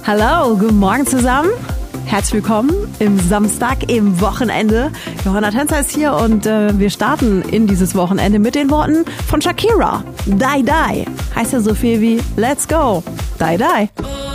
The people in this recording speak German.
Hallo, guten Morgen zusammen. Herzlich willkommen im Samstag, im Wochenende. Johanna Tänzer ist hier und wir starten in dieses Wochenende mit den Worten von Shakira. Die Die. Heißt ja so viel wie Let's go. Die Die.